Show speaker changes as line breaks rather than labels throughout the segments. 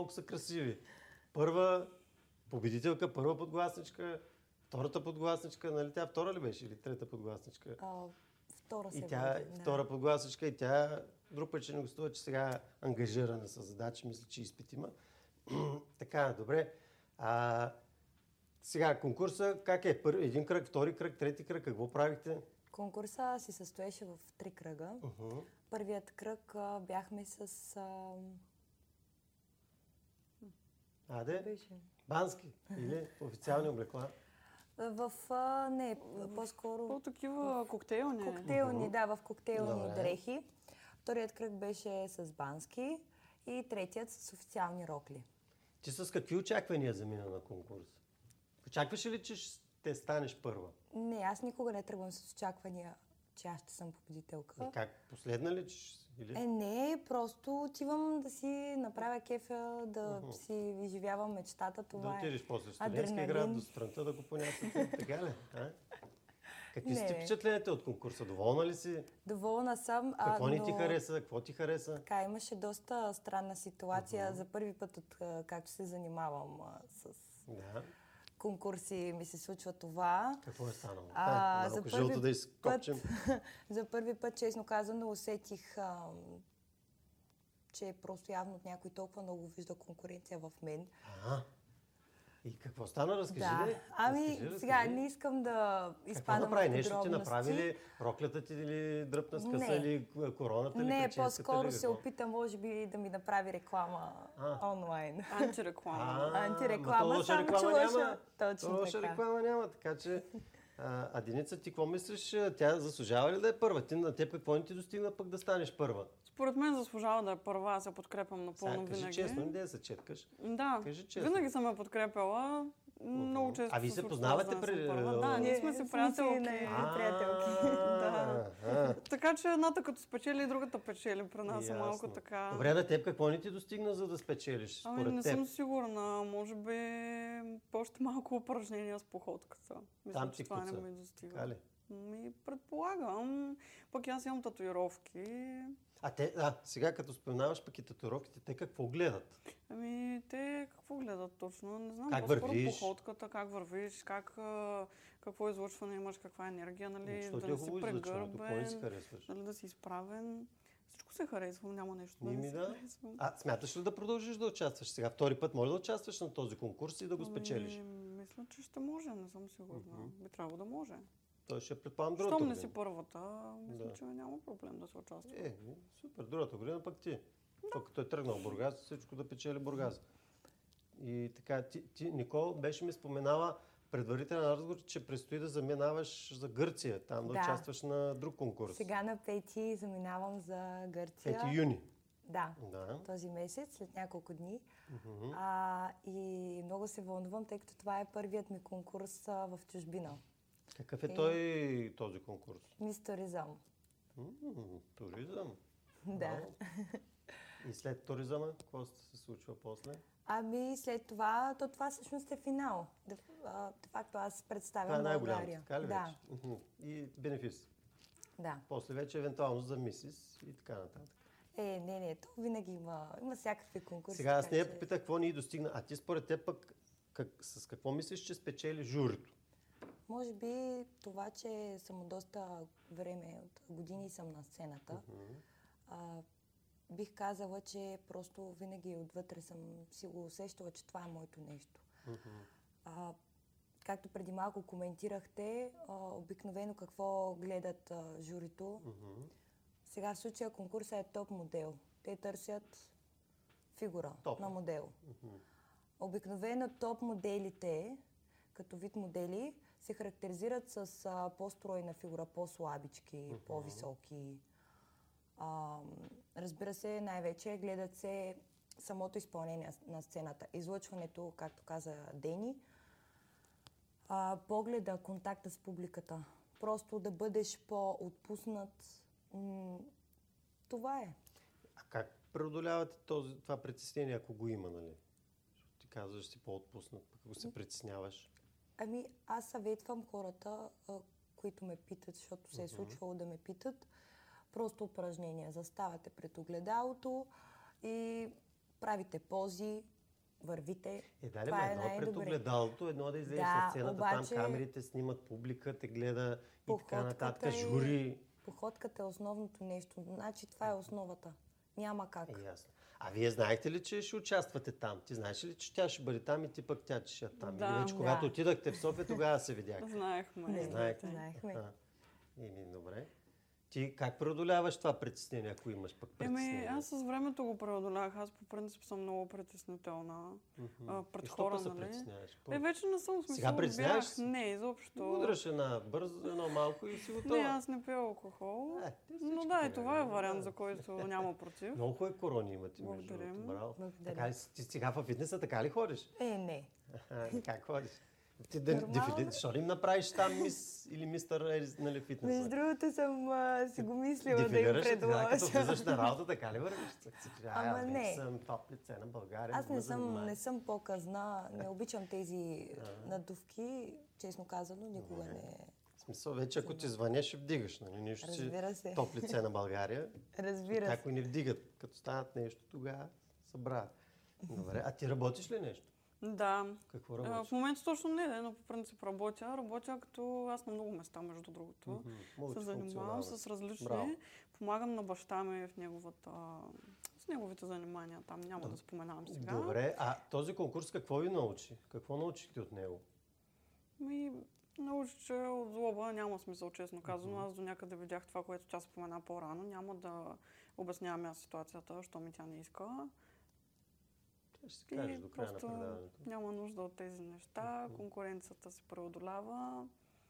колко са красиви. Първа победителка, първа подгласничка, втората подгласничка, нали тя втора ли беше или трета подгласничка?
Втора се
И тя
води,
втора подгласничка и тя друг път ще не гостува, че сега е ангажирана с задачи, мисля, че изпит има. Така, добре. Сега конкурса как е? Един кръг, втори кръг, трети кръг, какво правихте?
Конкурса се състоеше в 3 кръга. Първият кръг бяхме с...
Бански или официални облекла?
Не, по-скоро...
По-такива коктейлни.
Коктейлни, да, в коктейлни дрехи. Вторият кръг беше с бански и третият с официални рокли.
Ти с какви очаквания замина на конкурс? Очакваше ли, че ще станеш първа?
Не, аз никога не тръгвам с очаквания, че аз ще съм победителка.
И как? Последна ли? Или?
Не, просто отивам да си направя кефа, да си изживявам мечтата. Това
да отидеш после
адреналин.
студентски град, до странта да го понасяте. Така ли? Какви са ти впечатленията от конкурса? Доволна ли си?
Доволна съм.
Какво не ти хареса? Какво ти хареса?
Така, имаше доста странна ситуация. За първи път, както се занимавам с конкурси, ми се случва това.
Какво е станало?
За жълто да изкопчем. За първи път, честно казано, усетих, че просто явно някой толкова много вижда конкуренция в мен.
И какво стана? Разкажи ли?
Сега не искам да изпадам в подробности.
Нещо ти направи ли? Роклята ти ли дръпна с къса или короната ли?
Не, по-скоро се опита, може би, да ми направи реклама онлайн.
Антиреклама.
Антиреклама, само че лоша. Точно
лоша реклама няма, така че... Деница, ти какво мислиш? Тя заслужава ли да е първа? На теб какво не ти достигна пък да станеш първа?
Според мен заслужава да е първа, аз я подкрепям напълно винаги.
Кажи честно, не да се четкаш.
Да, винаги съм я подкрепяла. Много често.
Ви се познавате при...
Да, ние сме си приятелки. Така че едната като спечели, другата печели. При нас е малко така.
Добре, на теб какво не ти достигна, за да спечелиш?
Не съм сигурна. Може би още малко упражнения с походката. Мисля, че това не ми достига. Предполагам. Пък аз имам татуировки.
Сега като споменаваш пък и татуировките, те какво гледат?
Те какво гледат точно? Не знам.
Как вървиш?
Походката, как вървиш, какво излъчване имаш, каква енергия, нали?
Да не си прегърбен,
да си изправен. Всичко се харесва, няма нещо да не се харесва.
Смяташ ли да продължиш да участваш сега? Втори път може да участваш на този конкурс и да го спечелиш?
Мисля, че ще може, не съм сигурна. Би трябвало да може.
Той ще предполагам другата
година.
Щом
не си първата, мисля, че няма проблем да се участва.
Супер, другата година пък ти. Като е тръгнал в Бургас, всичко да печели Бургас. И така, ти, Никол, беше ми споменала предварителен разговор, че предстои да заминаваш за Гърция, там да участваш на друг конкурс.
Сега на 5 заминавам за Гърция.
5 юни.
Да, този месец, след няколко дни. И много се вълнувам, тъй като това е първият ми конкурс в чужбина.
Какъв е този конкурс?
Мис Туризъм.
Туризъм?
Да.
И след туризъма, какво се случва после?
След това, това всъщност е финал. De facto аз представям България.
Така ли вече? И бенефис.
Да.
После вече евентуално за мисис и така нататък.
Не, то винаги има всякакви конкурси.
Сега аз нея попитах какво ни достигна. А ти според теб пък с какво мислиш, че спечели журито?
Може би това, че съм доста време, от години съм на сцената. Бих казала, че просто винаги отвътре съм си го усещала, че това е моето нещо. Както преди малко коментирахте, обикновено какво гледат журито. Сега в случая конкурса е топ модел. Те търсят фигура на модел. Обикновено топ моделите, като вид модели, се характеризират с по-стройна фигура, по-слабички, по-високи. Разбира се, най-вече гледат се самото изпълнение на сцената. Излъчването, както каза Дени, погледа, контакта с публиката. Просто да бъдеш по-отпуснат. Това е.
А как преодолявате това притеснение, ако го има, нали? Ти казваш, си по-отпуснат, пък ако се притесняваш.
Аз съветвам хората, които ме питат, защото се е случвало да ме питат, просто упражнения. Заставате пред огледалото и правите пози, вървите.
Да,
това е
едно
най-добре.
пред огледалото, едно да излезеш на сцената, обаче, там камерите снимат, публика те гледа и така нататък, жури.
Походката е основното нещо. Значи това е основата. Няма как.
Ясно. А вие знаехте ли, че ще участвате там? Ти знаеш ли, че тя ще бъде там и ти пък тя ще там?
Да.
Или вече когато отидахте в София, тогава се видяхте?
Знаехме.
Знаехме.
Добре. Ти как преодоляваш това притеснение, ако имаш пък притеснение?
Аз с времето го преодолях. Аз по принцип съм много притеснителна. Пред хора,
нали? Притесняваш?
Вече не съм смисъл.
Сега притесняваш се?
Не, изобщо.
Удраш едно малко и си готова.
Не, аз не пия алкохол. Но да, и това е вариант, за който няма против.
Много хубави корони имате.
Благодарим.
Браво. Така ли, ти сега във фитнеса така ли ходиш?
Не.
Как ходиш? Ти защо ли им направиш там мис или мистър нали, фитнеса?
Между другото съм си го мислила да им предложа.
Като влизаш на работа, така ли вървиш?
Ама не.
Съм топ лице на България.
Аз не съм по-казна, не обичам тези надувки, честно казано, никога не...
В смисъл, вече ако ти звъня, ще вдигаш, нали? Нищо,
Разбира се.
Топ лице на България.
Разбира се.
Някои не вдигат. Като станат нещо, тогава събрават. Добре, а ти работиш ли нещо?
Да.
Какво работиш?
В момента точно не, но по принцип работя. Работя като аз на много места, между другото. Се занимавам с различни. Браво. Помагам на баща ми в с неговите занимания. Там няма да споменавам сега.
Добре, а този конкурс какво ви научи? Какво научихте от него?
Научи, че от злоба няма смисъл, честно казано. Аз до някъде видях това, което тя спомена по-рано. Няма да обяснявам аз ситуацията, що ми тя не иска.
Ще си кажеш до края на предаването.
Няма нужда от тези неща. Конкуренцията се преодолява.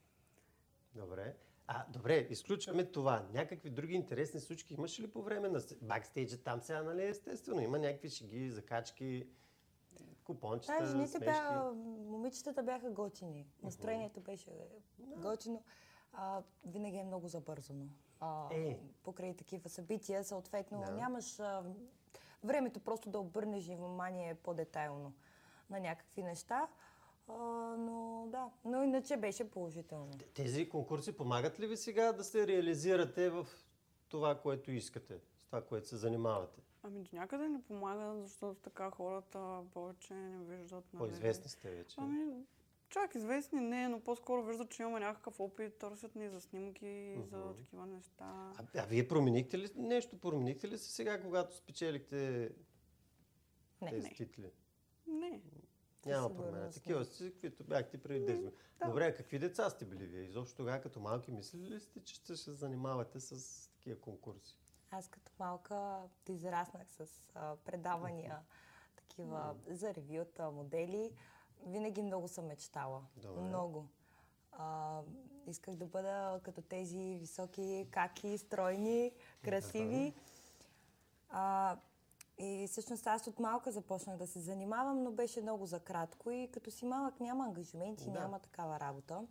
Добре. Добре, изключваме това. Някакви други интересни случки имаш ли по време на бакстейджа? Там сега, нали, естествено, има някакви шеги, закачки, купончета, смешки.
Момичетата бяха готини. Настроението беше готино. Винаги е много забързано. Покрай такива събития, съответно, нямаш времето просто да обърнеш внимание по-детайлно на някакви неща. Но иначе беше положително.
Тези конкурси помагат ли ви сега да се реализирате в това, което искате, с това, което се занимавате?
До някъде не помага, защото така хората повече не виждат.
По-известни сте вече.
Чак известни не, но по-скоро виждат, че имаме някакъв опит, търсят ни за снимки, за такива неща.
Вие променихте ли нещо? Променихте ли се сега, когато спечелихте тези титли?
Не.
Няма промена. Такива си, каквито бяхте преди 10 години. Добре, а какви деца сте били вие? Изобщо тогава като малки мислили ли сте, че ще се занимавате с такива конкурси?
Аз като малка израснах с предавания, такива за ревюта, модели. Винаги много съм мечтала.
Добре.
Много. Исках да бъда като тези високи, каки, стройни, красиви. И всъщност аз от малка започнах да се занимавам, но беше много за кратко и като си малък няма ангажименти, няма такава работа.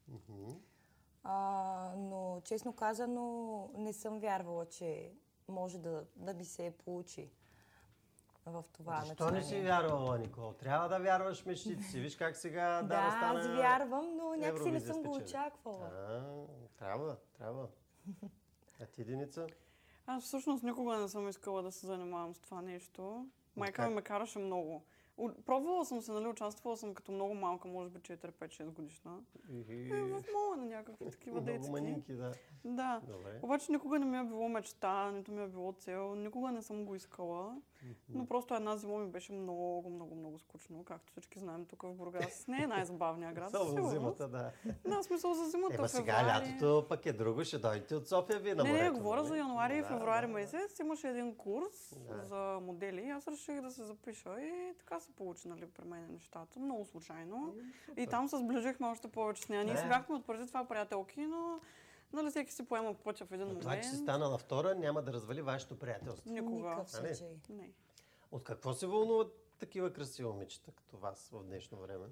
Но честно казано не съм вярвала, че може да ми се получи в това начинание.
Защо не си вярвала, Никола? Трябва да вярваш в мечтите си. Виж как сега да стане.
Аз вярвам, но някакси не съм го очаквала.
Трябва. А ти, Деница?
Аз всъщност никога не съм искала да се занимавам с това нещо. Майка ми ме караше много. Пробвала съм се, нали, участвала съм като много малка, може би 4-5-6 годишна. В мола на някакви такива детски.
Много манинки, да.
Да.
Добре.
Обаче никога не ми е било мечта, нито ми е било цел, никога не съм го искала. Но просто една зима ми беше много скучно, както всички знаем тук в Бургас. Не е най-забавният град.
Само зимата, да.
Да, смисъл за зимата.
Сега лятото пък е друго, ще дойдете от София вие на морето.
Не, говоря за януари и февруари месец. Имаше един курс за модели. Аз реших да се запиша и така се получи, нали, при мен нещата. Много случайно. И там се сближихме още повече с нея. Ние си бяхме отпреди това приятелки, но нали, всеки си поема пътя в един момент.
Това, че си станала втора, няма да развали вашето приятелство.
Никога.
Не.
От
какво се вълнуват такива красиви момичета като вас в днешно време?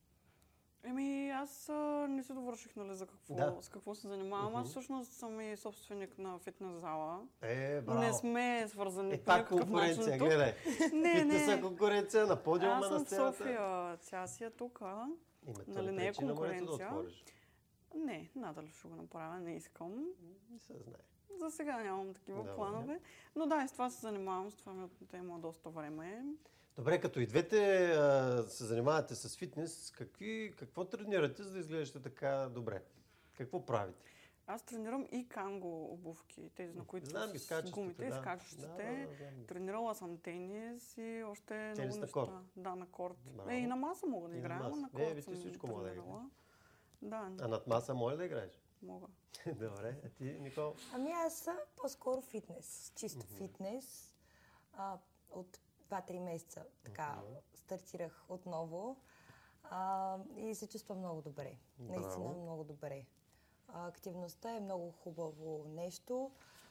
Аз не се довърших, нали, с какво се занимавам. Аз всъщност съм и собственик на фитнес зала.
Браво.
Не сме свързани
по някакъв начин тук. Гледай. Фитнеса конкуренция на подиума на сцената.
Аз съм в София, тя си е тук.
Нали, не е конкуренция?
Не, надали ще го направя, не искам.
Не се знае.
За сега нямам такива
Добре.
планове. Но да, и с това се занимавам, с това ми отнема доста време.
Добре, като и двете се занимавате с фитнес, какво тренирате, за да изглеждате така добре? Какво правите?
Аз тренирам и канго обувки, тези на които
Знам ги,
с
скачащите,
гумите,
да.
скачащите.
Да.
Тренирала съм тенис и още
Тенис
много
на
неща.
корт?
Да, на корт.
Браво.
И на маса мога да
И на
играя, но
маса.
на корт
ти
съм
всичко мога да
тренирала. Да,
А над маса може да играеш?
мога.
Добре, а ти, Никол?
Ами аз по-скоро фитнес, чисто фитнес. От 2-3 месеца така стартирах отново и се чувствам много добре. Наистина
Браво.
много добре. Активността е много хубаво нещо.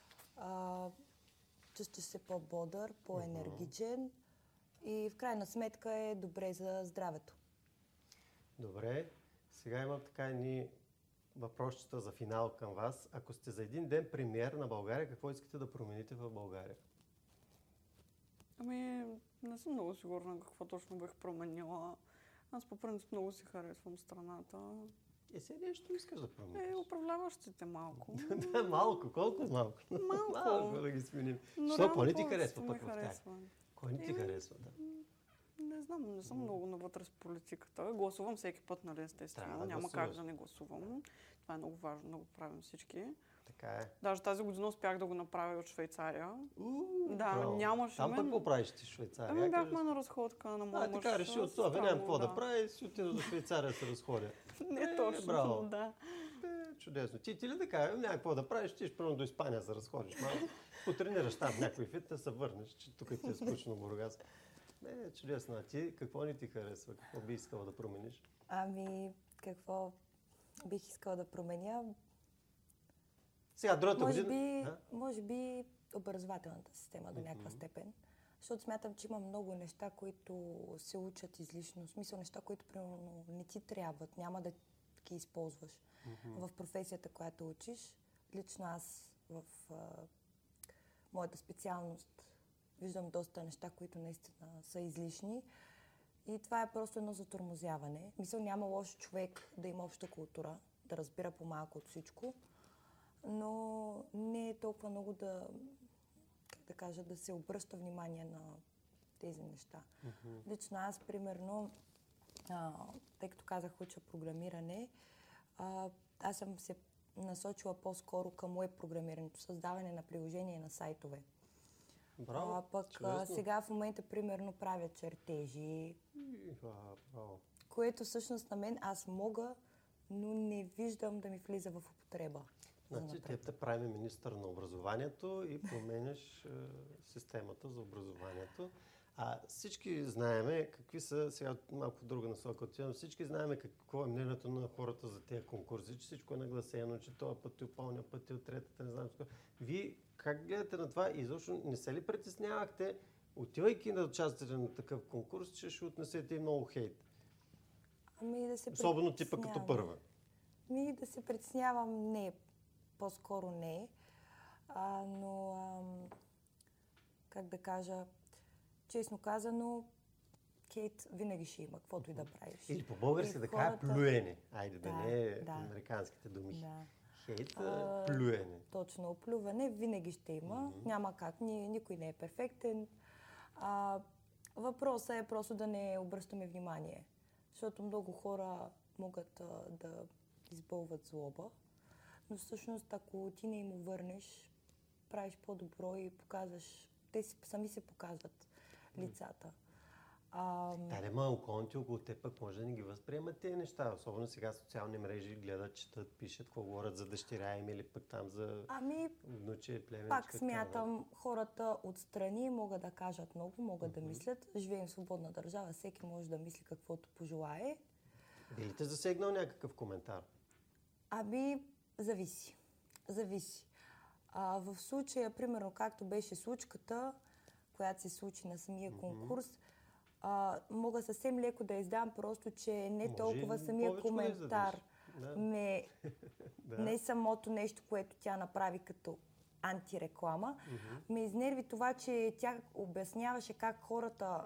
Чувстваш се по-бодър, по-енергичен и в крайна сметка е добре за здравето.
Добре, сега имам така едни въпросчета за финал към вас. Ако сте за един ден премиер на България, какво искате да промените в България?
Ами, не съм много сигурна какво точно бих променила. Аз по принцип много си харесвам страната.
Сега нещо искаш да промениш?
Управляващите малко.
Да, малко. Колко малко?
Малко.
Малко да ги сменим.
Но
Що,
реално
кой не ти
повечето
харесва
ми
пък в тях?
харесва.
Кой не ти харесва, да?
Не знам, не съм много навътре с политиката. Гласувам всеки път, нали, естествено.
Трябва да
Няма
гласуваш.
как да не гласувам. Това е много важно да го правим всички.
Така е.
Даже тази година успях да го направя от Швейцария. Да,
браво.
нямаше
Там
мен.
пък какво правиш ти в Швейцария?
Ами
Я
бяхме
кажи.
на разходка на моя мъж.
Така реши от София, нямам какво да прави, си отида до Швейцария да се разходя.
Не точно,
браво.
да.
Чудесно. Ти ли така, няма какво да правиш, ти ще първо до Испания да се разходиш малко, потренираш там някой фитнес, се върнеш, че тук ти е скучно Бургас. Чудесно. А ти какво не ти харесва? Какво би искала да промениш?
Ами, какво бих искала да променя?
Сега, другата
Може
година...
би, може би образователната система до някаква степен. Защото смятам, че има много неща, които се учат излишно. В смисъл неща, които примерно не ти трябват, няма да ги използваш в професията, която учиш. Лично аз в моята специалност виждам доста неща, които наистина са излишни. И това е просто едно затормозяване. Мисъл, няма лош човек да има обща култура, да разбира по-малко от всичко, но не е толкова много да се обръща внимание на тези неща. Лично аз, примерно, тъй като казах, уча програмиране, аз съм се насочила по-скоро към уеб програмирането, създаване на приложения на сайтове.
Браво,
Пък
чудесно.
сега в момента, примерно, правя чертежи,
Браво.
което всъщност на мен аз мога, но не виждам да ми влиза в употреба.
Значи, те правим министър на образованието и променяш системата за образованието. Всички знаеме какви са, сега малко в друга насока отивам, всички знаеме какво е мнението на хората за тези конкурси, че всичко е нагласено, че този път е опълня, път е от третата, не знам какво. Вие как гледате на това и изобщо не се ли притеснявахте, отивайки да участвате на такъв конкурс, че ще отнесете и много хейт?
Ами да се
Особено типа като
притеснявам.
първа.
Да се притеснявам, не. По-скоро не. Но, как да кажа, честно казано, хейт винаги ще има, каквото и да правиш.
Или по-български
И
да кажа
хората-
плюене. Айде да,
Да,
не
да.
американските думи.
Да.
Хейт, плюене.
Точно, оплюване винаги ще има. Няма как. Никой не е перфектен. Въпросът е просто да не обръщаме внимание. Защото много хора могат да избълват злоба. Но всъщност, ако ти не им върнеш, правиш по-добро и показваш. Те сами се показват лицата.
Да, ма околните около теб пък може да не ги възприемат тези неща. Особено сега социални мрежи гледат, четат, пишат, какво говорят за дъщеря им или пък там за внуче, племенче.
Пак смятам, хората отстрани могат да кажат много, могат да мислят. Живеем в свободна държава, всеки може да мисли каквото пожелае.
Би ли те засегнал някакъв коментар?
Зависи. В случая, примерно, както беше случката, която се случи на самия конкурс, мога съвсем леко да издам, просто, че не толкова самия коментар, не самото нещо, което тя направи като антиреклама. Ме изнерви това, че тя обясняваше как хората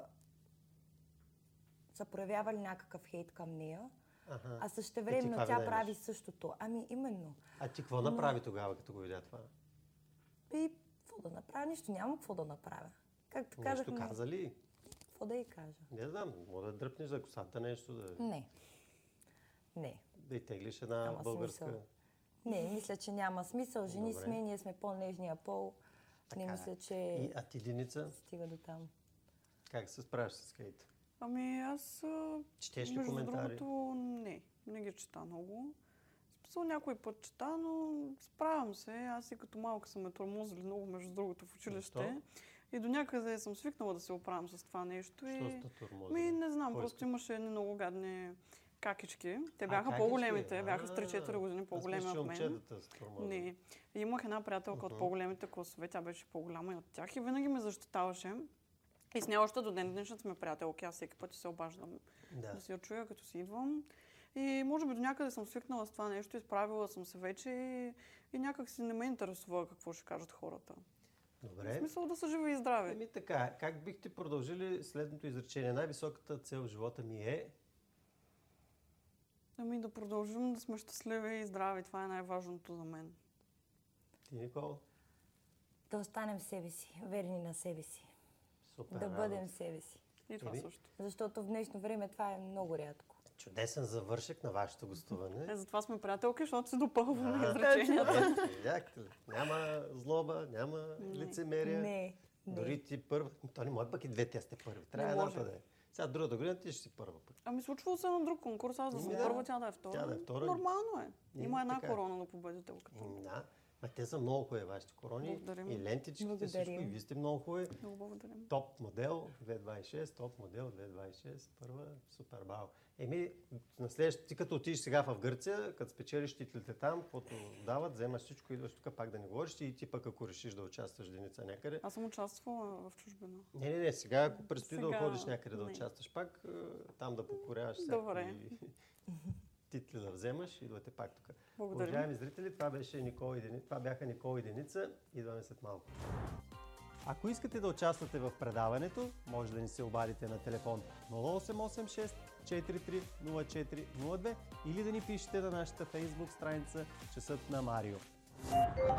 са проявявали някакъв хейт към нея, а същевременно тя прави същото. Именно.
А ти какво направи тогава, като го видя това?
И какво да направя? Нищо, няма какво да направя. Както казах,
Нещо каза ли?
какво да й кажа?
Не знам, мога да дръпнеш за косата нещо,
Не. Не.
да й теглиш една
Няма
българска...
смисъл. Не, мисля, че няма смисъл. Жени
Добре.
сме, ние сме по-нежния пол. Не мисля, че
А ти, Деница,
стига до там.
как се справяш с хейт?
Ами аз,
Четеш ли
между
коментари?
другото, не ги чета много. Смисъл някой път чета, но справям се. Аз и като малка съм ме тормозили много, между другото, в училище.
Защо?
И до някъде съм свикнала да се оправям с това нещо.
Що
И...
сте тормозили?
Не знам,
Кой
просто
иска?
имаше едни много гадни какички. Те бяха
какички?
по-големите, бяха с 3-4 години по-големи от мен.
Момчетата са тормозили.
Не. И имах една приятелка от по-големите класове, тя беше по-голяма и от тях и винаги ме защитаваше. И с нея още до ден днешен сме приятелки, аз всеки път се обаждам да си я чуя, като си идвам. И може би до някъде съм свикнала с това нещо, изправила съм се вече и някак си не ме интересува какво ще кажат хората. В
Добре.
смисъл да са живи и здрави.
Еми така, как бихте продължили следното изречение? Най-високата цел в живота ми е...
Ами да продължим да сме щастливи и здрави, това е най-важното за мен.
Ти, Никола?
Да останем себе си, верни на себе си.
Супер.
Да
браво.
бъдем себе си.
И това
Еми?
също.
Защото в днешно време това е много рядко.
Чудесен завършек на вашето гостуване.
Затова сме приятелки, защото се допълваме изреченията.
Видяхте ли? Няма злоба, няма лицемерие.
Не.
Дори ти първа. То не може пък и двете сте първи. Трябва
Не може.
едната да е. Сега другата година ти ще си първа пък.
Ами случвало се на друг конкурс, аз да съм
Ами да.
първа, тя да е втора.
Тя да е втора.
Нормално е. Има една
така е.
корона на победителката.
Да. А те са много хубави вашите корони.
Благодарим.
И лентичките,
Благодарим.
всичко. И вие сте много хубави.
Много благодарим.
Топ модел 226, топ модел 226, първа, супер, бао. Еми, на следващия, ти като отидеш сега в Гърция, като спечелиш титлите там, каквото дават, вземаш всичко, идваш тук пак да не говориш и ти пък ако решиш да участваш Деница някъде.
Аз съм участвала в чужбина.
Не, сега ако предстои да
Сега
ходиш някъде да
не.
участваш пак, там да покоряваш
Добре.
всякакви титли да вземаш, идвате пак тук.
Благодарим.
Уважаеми зрители, това бяха Никола и Деница. Идваме след малко. Ако искате да участвате в предаването, може да ни се обадите на телефон 0886 43 04 02 или да ни пишете на нашата фейсбук страница Часът на Марио.